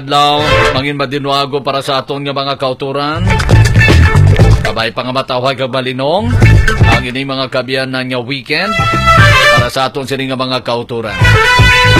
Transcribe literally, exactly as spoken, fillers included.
adlaw mangin madinwago para sa aton nga mga kauturan. Kabay pa nga matawag kag balinong ang ining mga kabiyan nga weekend para sa aton sini nga mga kauturan.